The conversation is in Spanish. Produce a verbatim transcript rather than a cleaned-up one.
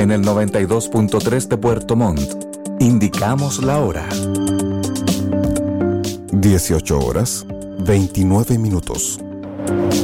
En el noventa y dos punto tres de Puerto Montt, indicamos la hora. dieciocho horas, veintinueve minutos.